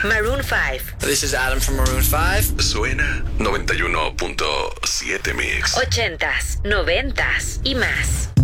Maroon 5. This is Adam from Maroon 5. Suena 91.7 Mix. 80s, 90s y más.